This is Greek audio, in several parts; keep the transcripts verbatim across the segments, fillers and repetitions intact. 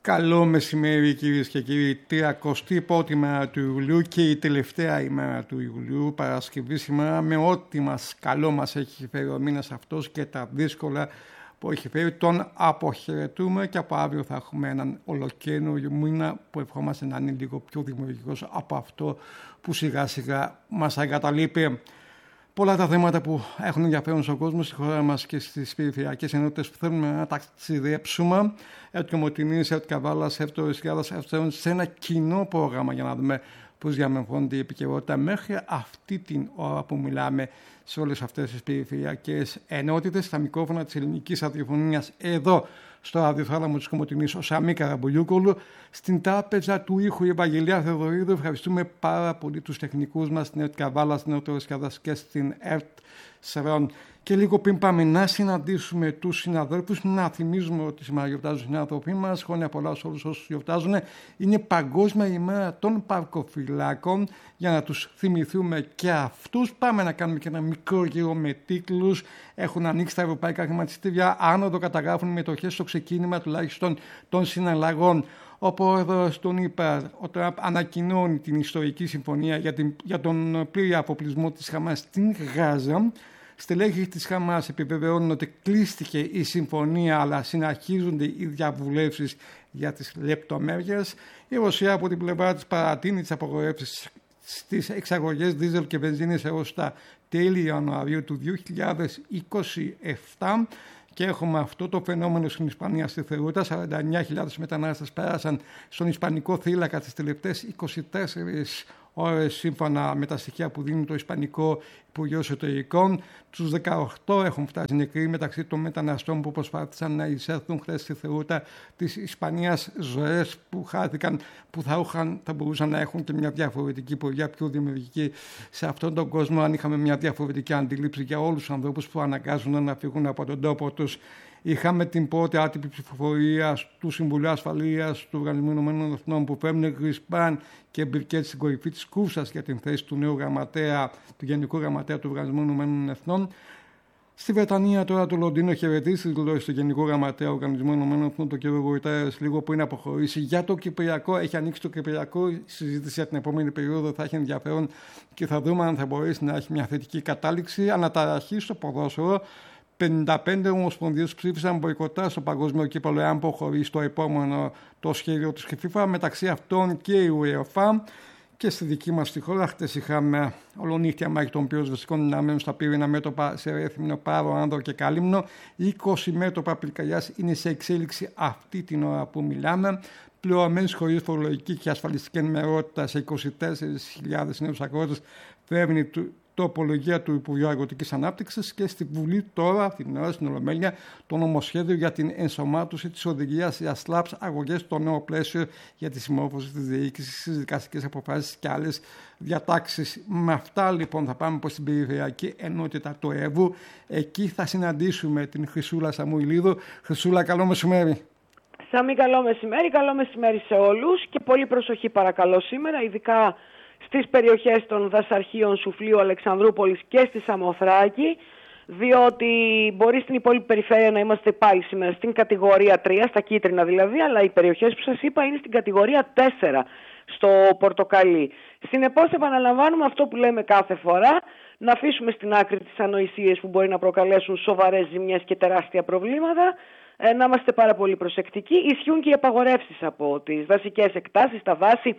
Καλό μεσημέρι κυρίες και κύριοι. τριακοστή πρώτη μέρα του Ιουλίου και η τελευταία ημέρα του Ιουλίου, Παρασκευή σήμερα, με ό,τι μας καλό μας έχει φέρει ο μήνας αυτός και τα δύσκολα που έχει φέρει, τον αποχαιρετούμε και από αύριο θα έχουμε έναν ολοκαίνουργιο μήνα που ευχόμαστε να είναι λίγο πιο δημιουργικός από αυτό που σιγά σιγά μας εγκαταλείπει. Πολλά τα θέματα που έχουν ενδιαφέρον στον κόσμο, στη χώρα μας και στις περιφερειακές ενότητες που θέλουμε να ταξιδέψουμε. Έτσι Ομοτινής, έτσι Καβάλας, έτσι Ρισκάδας, έτσι σε ένα κοινό πρόγραμμα για να δούμε πώς διαμορφώνεται η επικαιρότητα μέχρι αυτή την ώρα που μιλάμε σε όλες αυτές τις περιφερειακές ενότητες. Στα μικρόφωνα της ελληνικής ραδιοφωνίας εδώ στο ραδιοθάλαμο της Κομοτηνής ο Σαμί Καραμπουλιούκολου, στην τράπεζα του ήχου η Ευαγγελία Θεοδωρίδου. Ευχαριστούμε πάρα πολύ τους τεχνικούς μας στην ΕΡΤ Καβάλα, στην ΕΡΤ Ρισκάδας και στην ΕΡΤ Σερών. Και λίγο πριν πάμε να συναντήσουμε τους συναδέλφους, να θυμίζουμε ότι σήμερα γιορτάζουν οι συνάδελφοί μας. Χρόνια πολλά σε όλους όσους γιορτάζουν. Είναι Παγκόσμια ημέρα των παρκοφυλάκων. Για να τους θυμηθούμε και αυτούς, πάμε να κάνουμε και ένα μικρό γύρο με τίτλους. Έχουν ανοίξει τα ευρωπαϊκά χρηματιστήρια. Άνοδο καταγράφουν μετοχές στο ξεκίνημα τουλάχιστον των συναλλαγών. Ο πρόεδρος τον είπα, ο Τραμπ ανακοινώνει την ιστορική συμφωνία για, την, για τον πλήρη αφοπλισμό της Χαμάς στην Γάζα. Στελέχη της Χαμάς επιβεβαιώνουν ότι κλείστηκε η συμφωνία, αλλά συνεχίζονται οι διαβουλεύσεις για τις λεπτομέρειες. Η Ρωσία από την πλευρά της παρατείνει τις απαγορεύσεις στις εξαγωγές δίζελ και βενζίνης έως τα τέλη Ιανουαρίου του δύο χιλιάδες είκοσι επτά. Και έχουμε αυτό το φαινόμενο στην Ισπανία στη Θερούτα. σαράντα εννιά χιλιάδες μετανάστες πέρασαν στον Ισπανικό θύλακα τις τελευταίες είκοσι τέσσερις ώρες, σύμφωνα με τα στοιχεία που δίνει το Ισπανικό Υπουργείο Εσωτερικών. Τους δεκαοκτώ έχουν φτάσει νεκροί μεταξύ των μεταναστών που προσπάθησαν να εισέλθουν χθες στη Θερούτα της Ισπανίας, ζωές που χάθηκαν, που θα, είχαν, θα μπορούσαν να έχουν και μια διαφορετική πορεία, πιο δημιουργική σε αυτόν τον κόσμο, αν είχαμε μια διαφορετική αντίληψη για όλους τους ανθρώπους που αναγκάζουν να φύγουν από τον τόπο τους. Είχαμε την πρώτη άτυπη ψηφοφορία του Συμβουλίου Ασφαλείας του Οργανισμού Ηνωμένων Εθνών που φέρνει Γκρισπάν και Μπρικέτ στην κορυφή της κούρσας για την θέση του νέου γραμματέα, του Γενικού Γραμματέα του Οργανισμού Ηνωμένων Εθνών. Στη Βρετανία τώρα το Λονδίνο χαιρετήσει τις δηλώσεις του Γενικού Γραμματέα του Οργανισμού Ηνωμένων Εθνών, τον κ. Γουιτέρες, λίγο πριν αποχωρήσει. Για το Κυπριακό, έχει ανοίξει το Κυπριακό. Η συζήτηση για την επόμενη περίοδο θα έχει ενδιαφέρον και θα δούμε αν θα μπορέσει να έχει μια θετική κατάληξη. Αναταραχή στο ποδόσφαιρο. πενήντα πέντε ομοσπονδίες ψήφισαν μποϊκοτά στο παγκόσμιο κύπελλο εάν προχωρήσει το επόμενο το σχέδιο της FIFA, μεταξύ αυτών και η UEFA. Και στη δική μας τη χώρα, χτες είχαμε ολονύχτια μάχη των πυροσβεστικών δυνάμεων στα πύρινα μέτωπα σε Ρέθυμνο, Πάρο, Άνδρο και Κάλυμνο. είκοσι μέτωπα πυρκαγιάς είναι σε εξέλιξη αυτή την ώρα που μιλάμε. Πληρωμένες χωρίς φορολογική και ασφαλιστική ενημερότητα σε είκοσι τέσσερις χιλιάδες νέους αγρότες φέρνει τροπολογία του Υπουργείου Αγροτικής Ανάπτυξης και στη Βουλή τώρα, την ώρα στην Ολομέλεια, το νομοσχέδιο για την ενσωμάτωση της οδηγίας για σλαμπς αγωγές στο νέο πλαίσιο για τη συμμόρφωση της διοίκησης, στις δικαστικές αποφάσεις και άλλες διατάξεις. Με αυτά λοιπόν θα πάμε προς την περιφερειακή ενότητα του Εύβου. Εκεί θα συναντήσουμε την Χρυσούλα Σαμουηλίδου. Χρυσούλα, καλό μεσημέρι. Σαμί, καλό μεσημέρι, καλό μεσημέρι σε όλους και πολύ προσοχή παρακαλώ σήμερα, ειδικά στις περιοχές των δασαρχείων Σουφλίου, Αλεξανδρούπολης και στη Σαμοθράκη, διότι μπορεί στην υπόλοιπη περιφέρεια να είμαστε πάλι σήμερα στην κατηγορία τρία, στα κίτρινα δηλαδή, αλλά οι περιοχές που σας είπα είναι στην κατηγορία τέσσερα, στο πορτοκαλί. Συνεπώς επαναλαμβάνουμε αυτό που λέμε κάθε φορά, να αφήσουμε στην άκρη τις ανοησίες που μπορεί να προκαλέσουν σοβαρές ζημιές και τεράστια προβλήματα, να είμαστε πάρα πολύ προσεκτικοί. Ισχύουν και οι απαγορεύσεις από τις δασικές εκτάσεις, τα δάση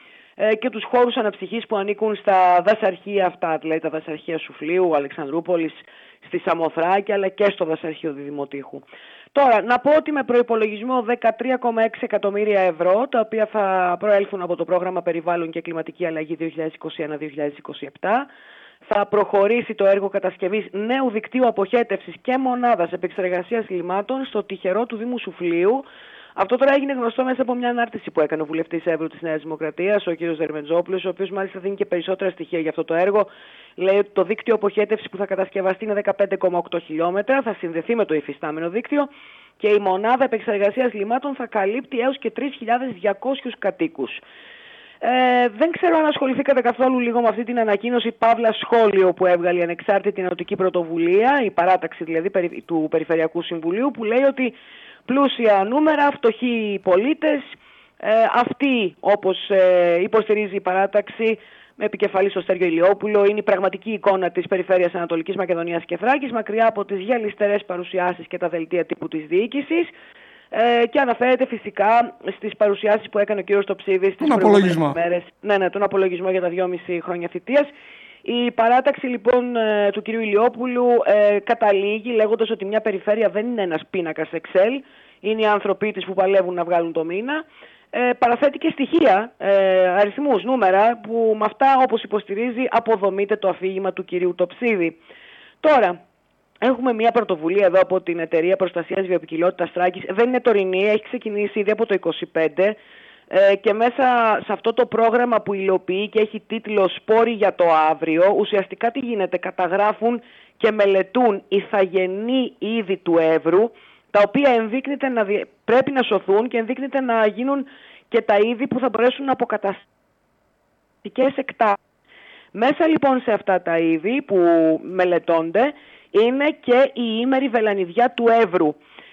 και τους χώρους αναψυχής που ανήκουν στα δασαρχεία αυτά, δηλαδή τα δασαρχεία Σουφλίου, Αλεξανδρούπολης, στη Σαμοθράκη, αλλά και στο δασαρχείο Διδημοτήχου. Τώρα, να πω ότι με προϋπολογισμό δεκατρία κόμμα έξι εκατομμύρια ευρώ, τα οποία θα προέλθουν από το πρόγραμμα Περιβάλλον και Κλιματική Αλλαγή δύο χιλιάδες είκοσι ένα με δύο χιλιάδες είκοσι επτά, θα προχωρήσει το έργο κατασκευής νέου δικτύου αποχέτευσης και μονάδας επεξεργασίας λιμάτων στο τυχερό του Δήμου Σουφλίου. Αυτό τώρα έγινε γνωστό μέσα από μια ανάρτηση που έκανε ο βουλευτής Εύρου της Νέας Δημοκρατίας, ο κ. Δερμετζόπουλος, ο οποίος μάλιστα δίνει και περισσότερα στοιχεία για αυτό το έργο. Λέει ότι το δίκτυο αποχέτευσης που θα κατασκευαστεί είναι δεκαπέντε κόμμα οκτώ χιλιόμετρα, θα συνδεθεί με το υφιστάμενο δίκτυο και η μονάδα επεξεργασίας λιμάτων θα καλύπτει έως και τρεις χιλιάδες διακόσιους κατοίκους. Ε, δεν ξέρω αν ασχοληθήκατε καθόλου λίγο με αυτή την ανακοίνωση παύλα σχόλιο που έβγαλε η Ανεξάρτητη Ενωτική Πρωτοβουλία, η παράταξη δηλαδή του Περιφερειακού Συμβουλίου, που λέει ότι πλούσια νούμερα, φτωχοί πολίτες, ε, αυτή όπως ε, υποστηρίζει η παράταξη με επικεφαλή στο Στέργιο Ηλιόπουλο, είναι η πραγματική εικόνα της περιφέρειας Ανατολικής Μακεδονίας και Θράκης, μακριά από τις γυαλιστερές παρουσιάσεις και τα δελτία τύπου της διοίκησης, ε, και αναφέρεται φυσικά στις παρουσιάσεις που έκανε ο κ. Τοψίδης στις προηγούμενες μέρες. Ναι, ναι, τον απολογισμό για τα δυόμιση χρόνια θητείας. Η παράταξη λοιπόν ε, του κ. Ηλιόπουλου ε, καταλήγει λέγοντας ότι μια περιφέρεια δεν είναι ένας πίνακας Excel, είναι οι άνθρωποι της που παλεύουν να βγάλουν το μήνα. Ε, παραθέτει και στοιχεία, ε, αριθμούς, νούμερα, που με αυτά, όπως υποστηρίζει, αποδομείται το αφήγημα του κυρίου Τοψίδη. Τώρα, έχουμε μια πρωτοβουλία εδώ από την Εταιρεία Προστασίας Βιοποικιλότητας Θράκης. Δεν είναι τωρινή, έχει ξεκινήσει ήδη από το είκοσι πέντε ε, και μέσα σε αυτό το πρόγραμμα που υλοποιεί και έχει τίτλο «Σπόροι για το αύριο», ουσιαστικά τι γίνεται, καταγράφουν και μελετούν ηθαγενή είδη του Εύρου, τα οποία ενδείκνυται να δι... πρέπει να σωθούν και ενδείκνυται να γίνουν και τα είδη που θα μπορέσουν να αποκατασταθούν εκτάσεις. Μέσα λοιπόν σε αυτά τα είδη που μελετώνται είναι και η ήμερη βελανιδιά του Εύρου.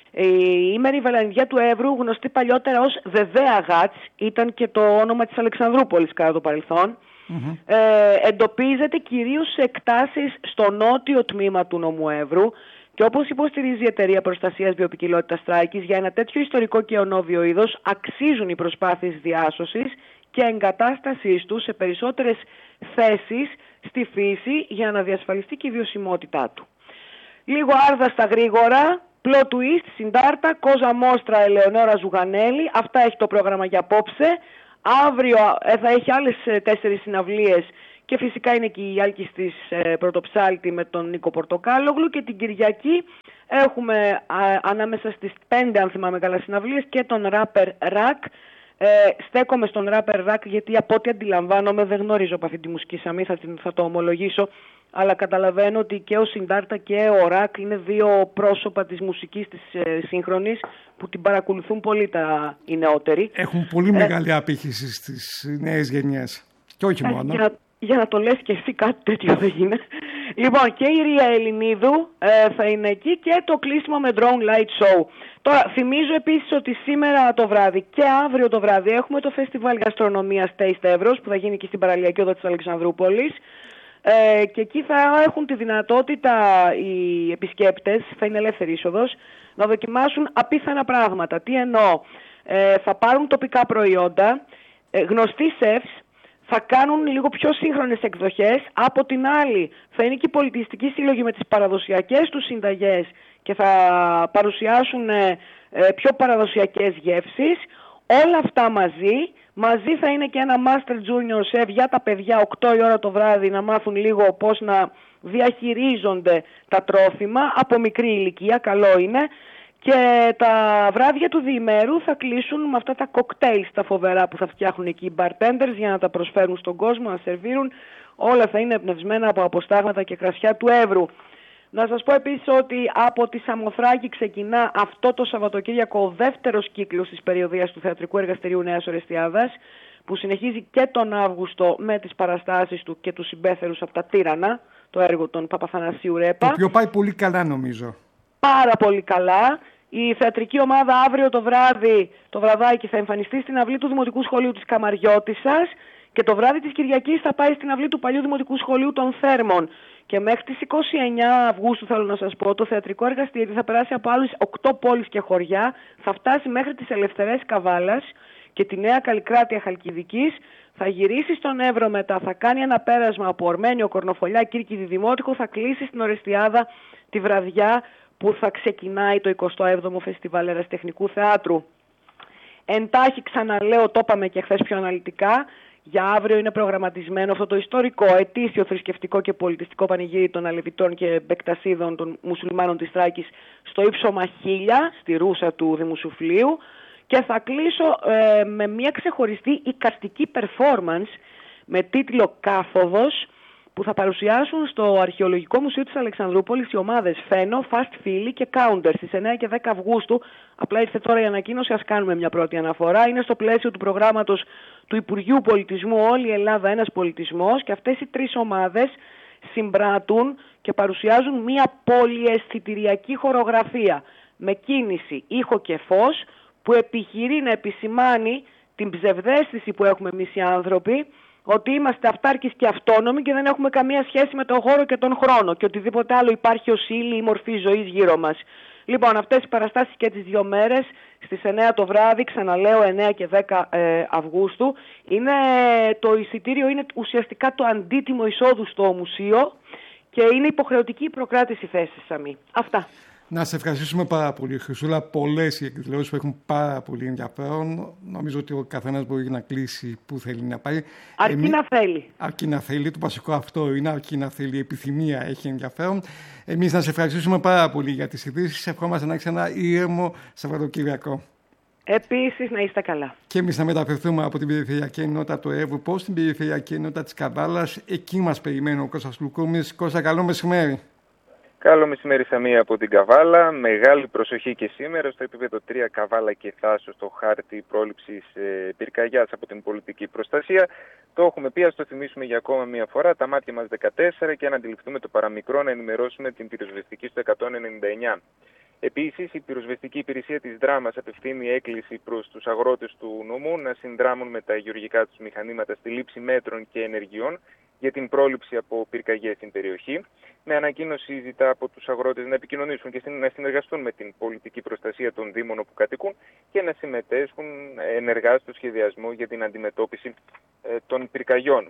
Η ήμερη βελανιδιά του Εύρου, γνωστή παλιότερα ως Δεδέα Γάτς, ήταν και το όνομα της Αλεξανδρούπολης κατά το παρελθόν. Mm-hmm. Ε, εντοπίζεται κυρίως σε εκτάσεις στο νότιο τμήμα του νομού Εύρου. Και όπως υποστηρίζει η Εταιρεία Προστασίας Βιοποικιλότητας Θράκης, για ένα τέτοιο ιστορικό και ονόβιο είδος αξίζουν οι προσπάθειες διάσωσης και εγκατάστασής του σε περισσότερες θέσεις στη φύση για να διασφαλιστεί και η βιωσιμότητά του. Λίγο άρδα στα γρήγορα, plot twist, Συντάρτα, Κόζα Μόστρα, Ελεονόρα Ζουγανέλη. Αυτά έχει το πρόγραμμα για απόψε. Αύριο θα έχει άλλες τέσσερις συναυλίες. Και φυσικά είναι και η Άλκης της ε, Πρωτοψάλτη με τον Νίκο Πορτοκάλογλου, και την Κυριακή έχουμε α, ανάμεσα στις πέντε, αν θυμάμαι καλά, συναυλίες και τον Ράπερ Ρακ. Ε, στέκομαι στον Ράπερ Ρακ γιατί από ό,τι αντιλαμβάνομαι, δεν γνωρίζω από αυτή τη μουσική σαμή, θα, θα το ομολογήσω, αλλά καταλαβαίνω ότι και ο Συντάρτα και ο Ρακ είναι δύο πρόσωπα της μουσικής της ε, σύγχρονης που την παρακολουθούν πολύ τα, οι νεότεροι. Έχουν πολύ ε, μεγάλη απήχηση στις νέες γενιές και όχι μόνο. Ε, Για να το λες και εσύ, κάτι τέτοιο δεν είναι. Λοιπόν, και η Ρία Ελληνίδου ε, θα είναι εκεί και το κλείσιμο με drone light show. Τώρα, θυμίζω επίσης ότι σήμερα το βράδυ και αύριο το βράδυ έχουμε το φεστιβάλ γαστρονομίας Taste Εύρος που θα γίνει και στην παραλιακή οδό της Αλεξανδρούπολης. Ε, και εκεί θα έχουν τη δυνατότητα οι επισκέπτες, θα είναι ελεύθερη είσοδος, να δοκιμάσουν απίθανα πράγματα. Τι εννοώ, ε, θα πάρουν τοπικά προϊόντα, ε, γνωστοί σεφς, θα κάνουν λίγο πιο σύγχρονες εκδοχές. Από την άλλη θα είναι και η πολιτιστική σύλλογη με τις παραδοσιακές τους συνταγές και θα παρουσιάσουν ε, πιο παραδοσιακές γεύσεις. Όλα αυτά μαζί. Μαζί θα είναι και ένα Master Junior Chef για τα παιδιά, οκτώ η ώρα το βράδυ, να μάθουν λίγο πώς να διαχειρίζονται τα τρόφιμα από μικρή ηλικία, καλό είναι. Και τα βράδια του διημέρου θα κλείσουν με αυτά τα κοκτέιλ τα φοβερά που θα φτιάχνουν εκεί οι bartenders για να τα προσφέρουν στον κόσμο, να σερβίρουν. Όλα θα είναι εμπνευσμένα από αποστάγματα και κρασιά του Εύρου. Να σας πω επίσης ότι από τη Σαμοθράκη ξεκινά αυτό το Σαββατοκύριακο ο δεύτερος κύκλος της περιοδίας του Θεατρικού Εργαστηρίου Νέας Ορεστιάδας, που συνεχίζει και τον Αύγουστο με τις παραστάσεις του και τους συμπέθερους από τα Τύρανα, το έργο των Παπαθανασίου Ρέπα. Το οποίο πάει πολύ καλά νομίζω. Πάρα πολύ καλά. Η θεατρική ομάδα αύριο το βράδυ, το βραδάκι, θα εμφανιστεί στην αυλή του Δημοτικού Σχολείου της Καμαριώτισσας και το βράδυ της Κυριακής θα πάει στην αυλή του παλιού Δημοτικού Σχολείου των Θέρμων. Και μέχρι τις είκοσι εννέα Αυγούστου, θέλω να σας πω, το θεατρικό εργαστήριο θα περάσει από άλλες οκτώ πόλεις και χωριά, θα φτάσει μέχρι τις Ελευθερές Καβάλας και τη Νέα Καλλικράτεια Χαλκιδικής, θα γυρίσει στον Εύρο μετά, θα κάνει ένα πέρασμα από Ορμένιο, Κορνοφολιά, Κύρκιδη, Δημότικο, θα κλείσει στην Ορεστιάδα τη βραδιά που θα ξεκινάει το εικοστό έβδομο Φεστιβάλ Ερασιτεχνικού Θεάτρου. Εντάχει, ξαναλέω, το είπαμε και χθες πιο αναλυτικά, για αύριο είναι προγραμματισμένο αυτό το ιστορικό, ετήσιο θρησκευτικό και πολιτιστικό πανηγύρι των Αλεβιτών και Μπεκτασίδων των Μουσουλμάνων της Θράκης στο ύψωμα Χίλια, στη Ρούσα του Δημοσουφλίου, και θα κλείσω ε, με μια ξεχωριστή εικαστική performance με τίτλο «Κάθοδος», που θα παρουσιάσουν στο Αρχαιολογικό Μουσείο της Αλεξανδρούπολης οι ομάδες Φένο, Fast Philly και Counter στις εννέα και δέκα Αυγούστου. Απλά ήρθε τώρα η ανακοίνωση, ας κάνουμε μια πρώτη αναφορά. Είναι στο πλαίσιο του προγράμματος του Υπουργείου Πολιτισμού «Όλη η Ελλάδα ένας πολιτισμός», και αυτές οι τρεις ομάδες συμπράττουν και παρουσιάζουν μια πολυαισθητηριακή χορογραφία. με κίνηση ήχο και φως, που επιχειρεί να επισημάνει την ψευδαίσθηση που έχουμε εμείς οι άνθρωποι, ότι είμαστε αυτάρκεις και αυτόνομοι και δεν έχουμε καμία σχέση με τον χώρο και τον χρόνο και οτιδήποτε άλλο υπάρχει ως ύλη ή μορφή ζωής γύρω μας. Λοιπόν, αυτές οι παραστάσεις και τις δύο μέρες, στις εννέα το βράδυ, ξαναλέω εννέα και δέκα ε, Αυγούστου, είναι, το εισιτήριο είναι ουσιαστικά το αντίτιμο εισόδου στο μουσείο και είναι υποχρεωτική η προκράτηση θέσης, Σαμή. Αυτά. Να σε ευχαριστήσουμε πάρα πολύ, Χρυσούλα. Πολλές οι εκδηλώσεις που έχουν πάρα πολύ ενδιαφέρον. Νομίζω ότι ο καθένας μπορεί να κλείσει που θέλει να πάει. Αρκεί Εμεί... να θέλει. Αρκεί να θέλει. Το βασικό αυτό είναι αρκεί να θέλει. Η επιθυμία έχει ενδιαφέρον. Εμείς να σε ευχαριστήσουμε πάρα πολύ για τις ειδήσεις. Ευχόμαστε να έχεις ένα ήρεμο Σαββατοκύριακο. Επίσης, να είστε καλά. Και εμείς να μεταφερθούμε από την περιφερειακή ενότητα του Εύρου προς στην περιφερειακή ενότητα της Καβάλας. Εκεί μας περιμένει ο Κώστας Λουκούμης. Κώστα, καλό μεσημέρι. Καλό μεσημέρι, Σαμία, από την Καβάλα. Μεγάλη προσοχή και σήμερα στο επίπεδο τρία Καβάλα και Θάσος, στο χάρτη πρόληψης ε, πυρκαγιάς από την πολιτική προστασία. Το έχουμε πει, ας το θυμίσουμε για ακόμα μία φορά, τα μάτια μας δεκατέσσερα και αν αντιληφθούμε το παραμικρό να ενημερώσουμε την πυροσβεστική στο εκατόν ενενήντα εννιά. Επίσης, η πυροσβεστική υπηρεσία της Δράμας απευθύνει έκκληση προς τους αγρότες του νομού να συνδράμουν με τα γεωργικά τους μηχανήματα στη λήψη μέτρων και ενεργειών για την πρόληψη από πυρκαγιές στην περιοχή. Με ανακοίνωση ζητά από τους αγρότες να επικοινωνήσουν και να συνεργαστούν με την πολιτική προστασία των δήμων όπου κατοικούν και να συμμετέσχουν ενεργά στο σχεδιασμό για την αντιμετώπιση ε, των πυρκαγιών.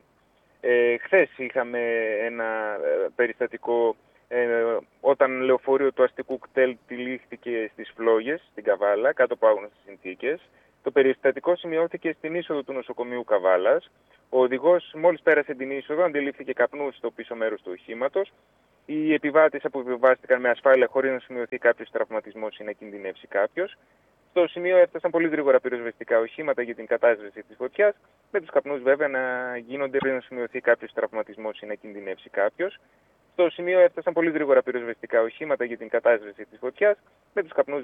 Ε, χθες είχαμε ένα ε, περιστατικό ε, όταν λεωφορείο του αστικού κτέλ τυλίχθηκε στις Φλόγες, στην Καβάλα, κάτω από άγνωστες συνθήκες. Το περιστατικό σημειώθηκε στην είσοδο του νοσοκομείου Καβάλας. Ο οδηγός μόλις πέρασε την είσοδο αντιλήφθηκε καπνούς στο πίσω μέρος του οχήματος. Οι επιβάτες αποβιβάστηκαν με ασφάλεια χωρίς να σημειωθεί κάποιος τραυματισμός ή να κινδυνεύσει κάποιος. Στο σημείο έφτασαν πολύ γρήγορα πυροσβεστικά οχήματα για την κατάσβεση της φωτιάς, με τους καπνούς βέβαια να γίνονται πριν να σημειωθεί κάποιος τραυματισμός ή να κινδυνεύσει κάποιος. Στο σημείο έφτασαν πολύ γρήγορα πυροσβεστικά οχήματα για την κατάσβεση της φωτιάς, με τους καπνούς